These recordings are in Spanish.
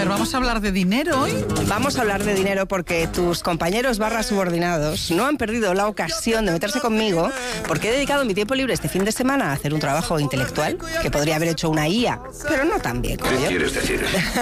ver, vamos a hablar de dinero hoy. Vamos a hablar de dinero porque tus compañeros /subordinados no han perdido la ocasión de meterse conmigo porque he dedicado mi tiempo libre este fin de semana a hacer un trabajo intelectual que podría haber hecho una IA, pero no tan bien como yo. ¿Qué quieres decir?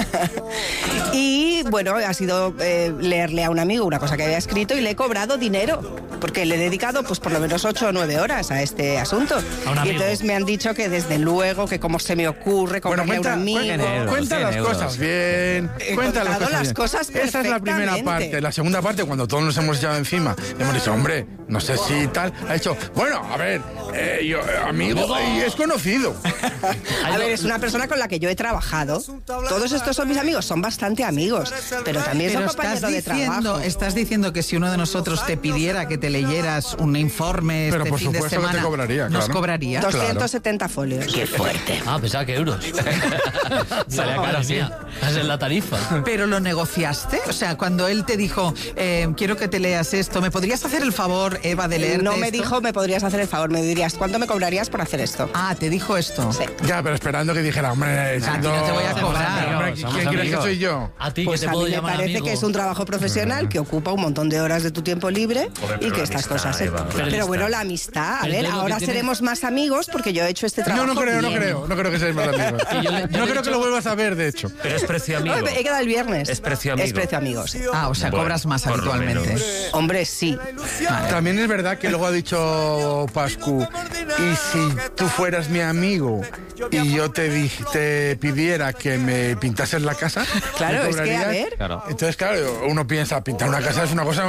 Y bueno, ha sido leerle a un amigo una cosa que había escrito y le he cobrado dinero porque le he dedicado pues por lo menos 8 o 9 horas a este asunto. Y entonces me han dicho que desde luego que cómo se me ocurre cobrarle a un amigo. Cuenta las cosas bien. Cuenta las cosas bien. Esa es la primera parte. La segunda parte, cuando todos nos hemos echado encima, hemos dicho, hombre, no sé si tal, ha dicho, bueno, a ver, yo, amigo, y es conocido. A ver, es una persona con la que yo he trabajado. Todos estos son mis amigos, son bastante amigos, pero también son compañeros de trabajo. Estás diciendo que si uno de nosotros te pidiera que te leyeras un informe pero este fin de semana, que te cobraría, ¿nos claro. cobraría? 270 folios. Qué fuerte. Pensaba que euros. Salía caro, sí. Es en la tarifa. ¿Pero lo negociaste? O sea, cuando él te dijo, quiero que te leas esto, ¿me podrías hacer el favor, Eva, de leerte No me esto? dijo, me podrías hacer el favor, me dirías, ¿cuánto me cobrarías por hacer esto? Ah, ¿te dijo esto? Sí. Ya, pero esperando que dijera, hombre, A ti no te voy a cobrar. Hombre, ¿quién crees que soy yo? A ti Pues que te a puedo mí me llamar parece amigo. que es un trabajo profesional que ocupa un montón de horas de tu tiempo libre y que estas cosas... Pero bueno, la amistad, a ver, ahora seremos más amigos porque yo he hecho este trabajo. No creo que seáis más amigos. No creo que lo vuelvas a ver, de hecho. Pero es precio amigo. He quedado el viernes. Es precio amigo. Es precio amigo, sí. Ah, o sea, Bueno, cobras más por lo habitualmente. menos. Hombre, sí. Vale. También es verdad que luego ha dicho Pascu, y si tú fueras mi amigo y yo te pidiera que me pintases la casa, Claro, ¿me es que, a cobrarías? ver... Claro. Entonces, claro, uno piensa, pintar una casa es una cosa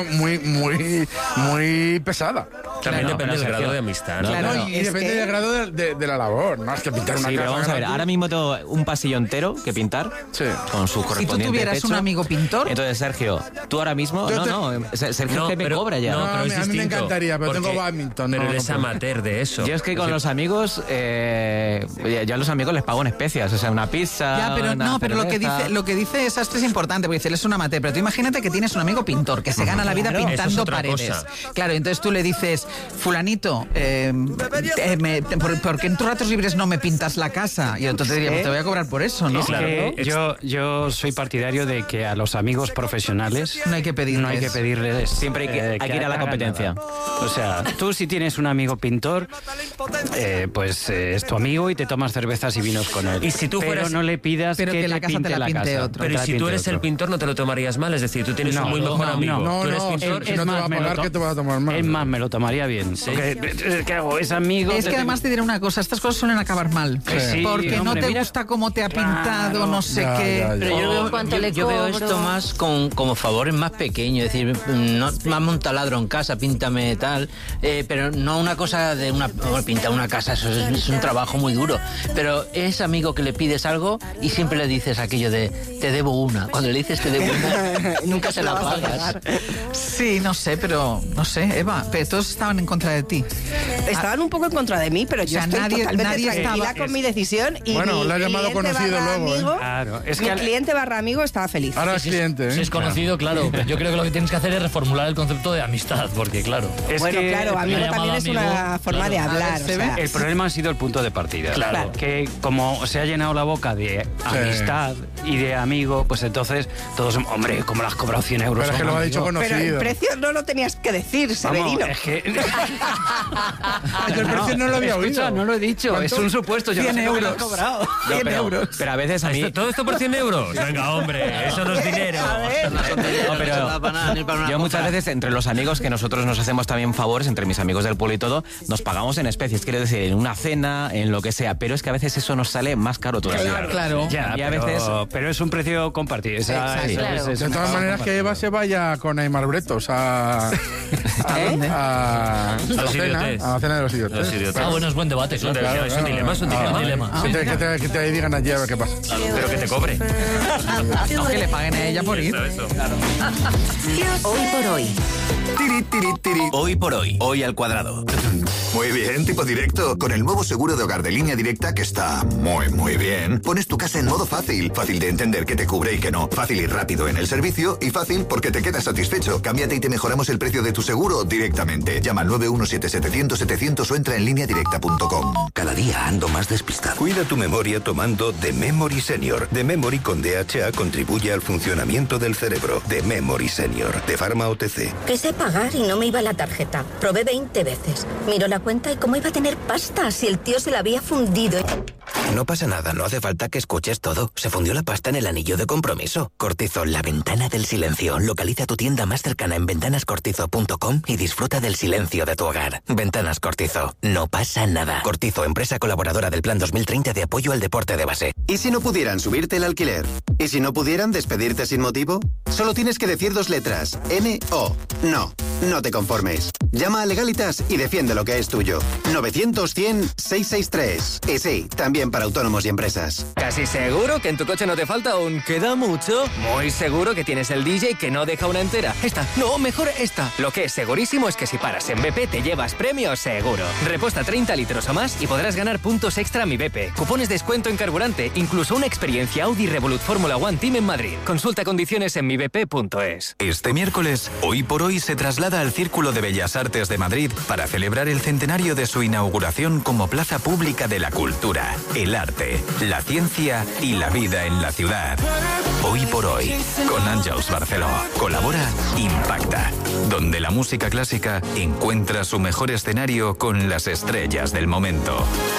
muy pesada. También Claro, depende del pero grado Sergio, de amistad, ¿no? Claro. No, y depende del grado de la labor, más que pintar una Sí, casa. pero vamos a ver, ahora mismo tengo un pasillo entero que pintar Sí. con su Si correspondiente tú tuvieras techo. un amigo pintor... Entonces, Sergio, tú ahora mismo... Sergio No, que me pero- cobra ya. No, No, pero es a mí me distinto, encantaría, pero tengo porque- badminton, Pero no, él es no puedo. amateur de eso. Yo es que con los amigos, yo a los amigos les pago en especias, o sea, una pizza. Ya, pero una no, pero cerveza. lo que dice Sastre es importante, porque dice, él es un amateur, pero tú imagínate que tienes un amigo pintor que se gana la vida Claro, eso es pintando otra paredes. cosa. Claro, entonces tú le dices, fulanito, ¿por qué en tus ratos libres no me pintas la casa? Y entonces diría, pues te voy a cobrar por eso, ¿no? Es Claro, que ¿no? yo soy partidario de que a los amigos profesionales No hay que pedirles. no hay que pedirles. Siempre hay que ir a la hagan competencia. nada. O sea, tú si tienes un amigo pintor, pues es tu amigo y te tomas cervezas y vinos con él. Y si tú pero fueras- no le pidas Pero que la te casa te pinte la pinte otro. Pero Te la si tú pinte eres el otro. pintor, no te lo tomarías mal. Es decir, tú tienes un muy mejor amigo. no. Tú eres No, pintor. si no te va a me pagar, lo ¿qué te vas a tomar mal? Es más, me lo tomaría bien. Porque, ¿qué hago? Es amigo. Es que además te diré una cosa, estas cosas suelen acabar mal. Sí, porque no hombre, te mira. gusta cómo te ha pintado, Claro. no sé Ya, qué. ya, ya. Pero yo veo, ¿Cuánto le yo veo cobro? esto más como favores más pequeños, es decir, no más un taladro en casa, píntame tal, pero no una cosa de pintar una casa, eso es un trabajo muy duro. Pero es amigo que le pides algo y siempre le dices aquello de te debo una. Cuando le dices te debo una, nunca se la vas a pagas. pagar. Sí, no sé, Eva, pero todos estaban en contra de ti. Estaban un poco en contra de mí, pero yo O sea, estoy nadie totalmente tranquila estaba- con mi decisión y Bueno, mi le has llamado cliente conocido barra luego, ¿eh? amigo, Claro, es mi que cliente / amigo estaba feliz. Ahora es cliente, Si ¿eh? es conocido, claro. Yo creo que lo que tienes que hacer es reformular el concepto de amistad, porque claro. es Bueno, que claro, amigo me ha también llamado es una amigo, forma de claro. hablar. ¿se o ve? sea, el problema ha sido el punto de partida. Claro. Que como se ha llenado la boca de amistad y de amigo, pues entonces todos, hombre, como le has cobrado 100 euros. Pero es que a un lo ha dicho amigo? pero el conocido. precio no lo tenías que decir, Vamos, Severino. es que... Yo el precio no lo había Escucha, oído. no lo he dicho, ¿Cuánto? es un supuesto. Yo 100 no sé cómo lo has euros. cobrado. No, 100 pero, euros. pero a veces a mí... ¿Todo esto por 100 euros? Venga, hombre, eso no es dinero. No, pero yo muchas veces entre los amigos que nosotros nos hacemos también favores, entre mis amigos del pueblo y todo, nos pagamos en especies, quiero decir, en una cena, en lo que sea, pero es que a veces eso nos sale más caro todavía. Claro. Ya, Y a veces... pero es un precio compartido. Exacto. Claro. es De un todas pago maneras, que Eva se vaya con Aymar Bretos a Los idiotes. a la cena de los idiotes. Los idiotes. Ah, bueno, es buen debate, claro. Claro, es un dilema, es un Ah, dilema. Que te digan allí a ver qué pasa. Pero que te cobre. No, que le paguen a ella por ir. Eso. Hoy por hoy. Tiri, tiri, tiri. Hoy por hoy, hoy al cuadrado. Muy bien, tipo directo. Con el nuevo seguro de hogar de Línea Directa, que está muy bien, pones tu casa en modo fácil. Fácil de entender qué te cubre y qué no. Fácil y rápido en el servicio y fácil porque te quedas satisfecho. Cámbiate y te mejoramos el precio de tu seguro directamente. Llama al 917-700-700 o entra en lineadirecta.com. Cada día ando más despistado. Cuida tu memoria tomando The Memory Senior. The Memory con DHA contribuye al funcionamiento del cerebro. The Memory Senior, de Pharma OTC. Que sé pagar y no me iba la tarjeta. Probé 20 veces. Miro la cuenta y cómo iba a tener pasta si el tío se la había fundido. No pasa nada, no hace falta que escuches todo. Se fundió la pasta en el anillo de compromiso. Cortizo, la ventana del silencio. Localiza tu tienda más cercana en ventanascortizo.com y disfruta del silencio de tu hogar. Ventanas Cortizo. No pasa nada. Cortizo, empresa colaboradora del Plan 2030 de apoyo al deporte de base. ¿Y si no pudieran subirte el alquiler? ¿Y si no pudieran despedirte sin motivo? Solo tienes que decir 2 letras. N-O. No, no te conformes. Llama a Legalitas y defiende lo que es tuyo. 900-100-663. Y sí, también para autónomos y empresas. ¿Casi seguro que en tu coche no te falta un queda mucho? Muy seguro que tienes el DJ que no deja una entera. Esta, no, mejor esta. Lo que es segurísimo es que si paras en BP te llevas premios seguro. Reposta 30 litros o más y podrás ganar puntos extra a mi BP. Cupones de descuento en carburante, incluso una experiencia Audi Revolut Fórmula One Team en Madrid. Consulta condiciones en mibp.es. Este miércoles, Hoy por Hoy se traslada al Círculo de Bellas Artes de Madrid para celebrar el centenario de su inauguración como plaza pública de la cultura, el arte, la ciencia y la vida en la ciudad. Hoy por Hoy, con Àngels Barceló. Colabora Impacta, donde la música clásica encuentra su mejor escenario con las estrellas del momento.